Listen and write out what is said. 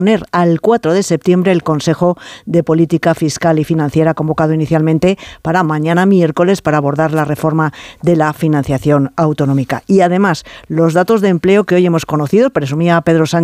al 4 de septiembre el Consejo de Política Fiscal y Financiera, convocado inicialmente para mañana miércoles para abordar la reforma de la financiación autonómica. Y además, los datos de empleo que hoy hemos conocido, presumía Pedro Sánchez